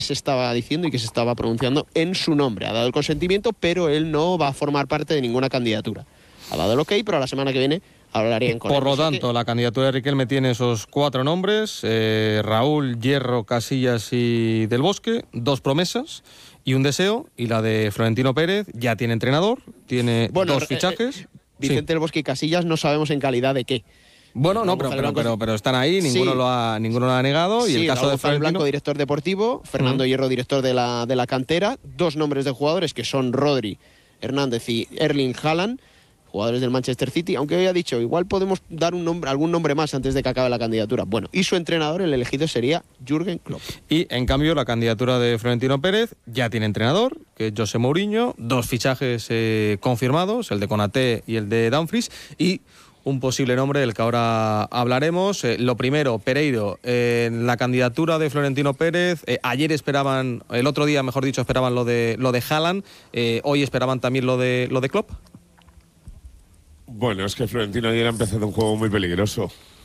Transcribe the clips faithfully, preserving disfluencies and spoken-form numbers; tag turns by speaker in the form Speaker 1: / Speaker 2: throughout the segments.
Speaker 1: se estaba diciendo y que se estaba pronunciando en su nombre. Ha dado el consentimiento, pero él no va a formar parte de ninguna candidatura. Ha dado el ok, pero la semana que viene hablarían con él.
Speaker 2: Por lo tanto, que... la candidatura de Riquelme tiene esos cuatro nombres, eh, Raúl, Hierro, Casillas y Del Bosque, dos promesas y un deseo, y la de Florentino Pérez ya tiene entrenador, tiene bueno, dos fichajes.
Speaker 1: Eh, eh, Vicente sí. Del Bosque y Casillas no sabemos en calidad de qué.
Speaker 2: Bueno, no, pero, pero, pero, pero están ahí, ninguno, sí. lo ha, ninguno lo ha negado.
Speaker 1: Sí,
Speaker 2: y el caso
Speaker 1: Raúl
Speaker 2: de Florentino...
Speaker 1: Blanco, director deportivo, Fernando uh-huh. Hierro, director de la, de la cantera, dos nombres de jugadores que son Rodri Hernández y Erling Haaland, jugadores del Manchester City, aunque hoy ha dicho, igual podemos dar un nombre, algún nombre más antes de que acabe la candidatura. Bueno, y su entrenador, el elegido sería Jürgen Klopp.
Speaker 2: Y, en cambio, la candidatura de Florentino Pérez ya tiene entrenador, que es José Mourinho, dos fichajes eh, confirmados, el de Konaté y el de Dumfries, y un posible nombre del que ahora hablaremos. Eh, lo primero, Pereiro, eh, en la candidatura de Florentino Pérez, eh, ayer esperaban, el otro día, mejor dicho, esperaban lo de lo de Haaland, eh, hoy esperaban también lo de lo de Klopp.
Speaker 3: Bueno, es que Florentino ayer ha empezado un juego muy peligroso.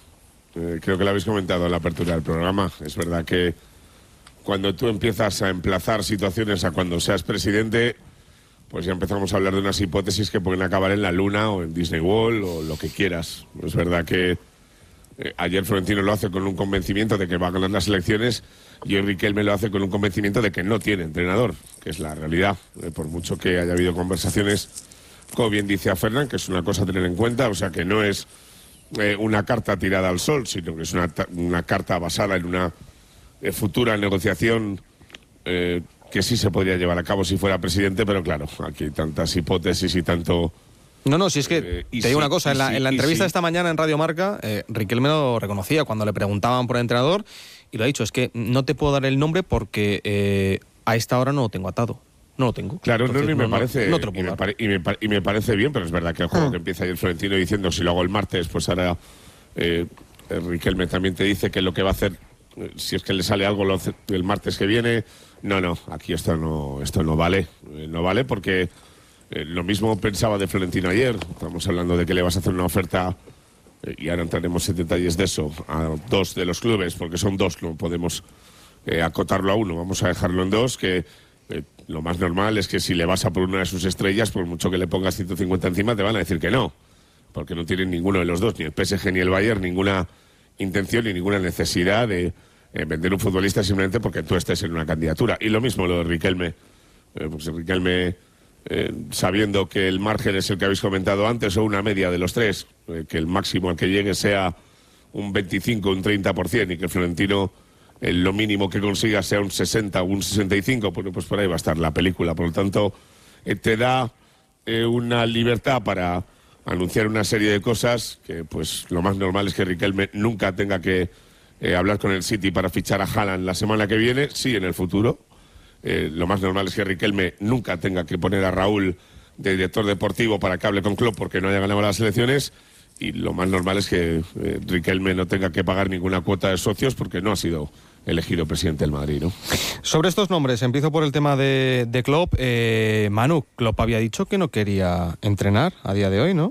Speaker 3: Eh, creo que lo habéis comentado en la apertura del programa. Es verdad que cuando tú empiezas a emplazar situaciones a cuando seas presidente, pues ya empezamos a hablar de unas hipótesis que pueden acabar en la Luna o en Disney World o lo que quieras. Es verdad que eh, ayer Florentino lo hace con un convencimiento de que va a ganar las elecciones y hoy Riquelme lo hace con un convencimiento de que no tiene entrenador, que es la realidad. Eh, por mucho que haya habido conversaciones, como bien dice a Fernán, que es una cosa a tener en cuenta, o sea que no es eh, una carta tirada al sol, sino que es una, una carta basada en una eh, futura negociación eh, que sí se podría llevar a cabo si fuera presidente, pero claro, aquí hay tantas hipótesis y tanto...
Speaker 2: No, no, si es que eh, te digo sí, una cosa, en la, sí, en la entrevista sí. esta mañana en Radio Marca, eh, Riquelme lo reconocía cuando le preguntaban por el entrenador, y lo ha dicho, es que no te puedo dar el nombre porque eh, a esta hora no lo tengo atado. No lo tengo.
Speaker 3: Claro,
Speaker 2: Entonces,
Speaker 3: no, y me
Speaker 2: no,
Speaker 3: parece,
Speaker 2: no, no
Speaker 3: y, me pare, y, me, y me parece bien, pero es verdad que el juego ah. que empieza ayer Florentino diciendo si lo hago el martes, pues ahora eh, Riquelme también te dice que lo que va a hacer, eh, si es que le sale algo lo hace el martes que viene, no, no, aquí esto no, esto no vale, eh, no vale porque eh, lo mismo pensaba de Florentino ayer. Estamos hablando de que le vas a hacer una oferta eh, y ahora entraremos en detalles de eso a dos de los clubes, porque son dos, no podemos eh, acotarlo a uno, vamos a dejarlo en dos, que Eh, lo más normal es que si le vas a por una de sus estrellas, por mucho que le pongas ciento cincuenta encima, te van a decir que no, porque no tienen ninguno de los dos, ni el P S G ni el Bayern, ninguna intención ni ninguna necesidad de eh, vender un futbolista simplemente porque tú estés en una candidatura. Y lo mismo lo de Riquelme, eh, pues Riquelme, eh, sabiendo que el margen es el que habéis comentado antes, o una media de los tres, eh, que el máximo al que llegue sea un veinticinco, un treinta por ciento, y que Florentino... Eh, lo mínimo que consiga sea un sesenta o un sesenta y cinco, bueno, pues por ahí va a estar la película. Por lo tanto, eh, te da eh, una libertad para anunciar una serie de cosas que, pues, lo más normal es que Riquelme nunca tenga que eh, hablar con el City para fichar a Haaland la semana que viene, sí, en el futuro. Eh, lo más normal es que Riquelme nunca tenga que poner a Raúl de director deportivo para que hable con Klopp porque no haya ganado las elecciones. Y lo más normal es que eh, Riquelme no tenga que pagar ninguna cuota de socios porque no ha sido elegido presidente del Madrid, ¿no?
Speaker 2: Sobre estos nombres, empiezo por el tema de, de Klopp. Eh, Manu, Klopp había dicho que no quería entrenar a día de hoy, ¿no?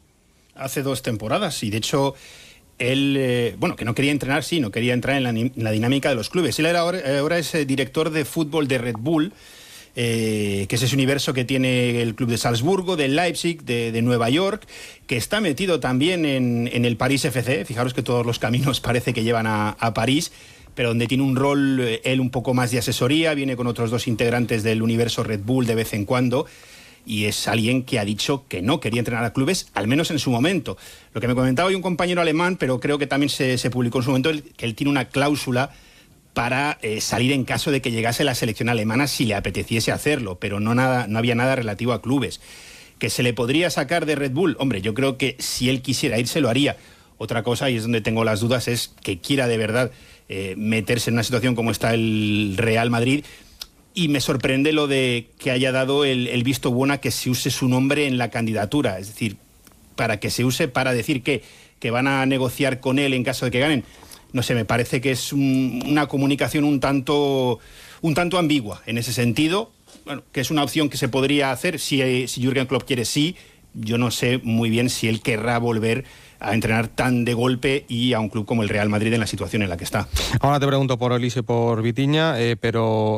Speaker 4: Hace dos temporadas, y de hecho él, eh, bueno, que no quería entrenar, sí, no quería entrar en la, en la dinámica de los clubes. Él era ahora, ahora es director de fútbol de Red Bull, Eh, que es ese universo que tiene el club de Salzburgo, de Leipzig, de, de Nueva York, que está metido también en, en el París F C. Fijaros que todos los caminos parece que llevan a, a París, pero donde tiene un rol eh, él un poco más de asesoría, viene con otros dos integrantes del universo Red Bull de vez en cuando, y es alguien que ha dicho que no quería entrenar a clubes, al menos en su momento. Lo que me comentaba hoy un compañero alemán, pero creo que también se, se publicó en su momento, que él tiene una cláusula para eh, salir en caso de que llegase la selección alemana si le apeteciese hacerlo, pero no, nada, no había nada relativo a clubes. ¿Que se le podría sacar de Red Bull? Hombre, yo creo que si él quisiera irse lo haría. Otra cosa, y es donde tengo las dudas, es que quiera de verdad eh, meterse en una situación como está el Real Madrid, y me sorprende lo de que haya dado el, el visto bueno a que se use su nombre en la candidatura, es decir, para que se use para decir que, que van a negociar con él en caso de que ganen. No sé, me parece que es un, una comunicación un tanto, un tanto ambigua en ese sentido. Bueno, que es una opción que se podría hacer si, si Jürgen Klopp quiere, sí. Yo no sé muy bien si él querrá volver a entrenar tan de golpe y a un club como el Real Madrid en la situación en la que está.
Speaker 2: Ahora te pregunto por Olise y por Vitinha, eh, pero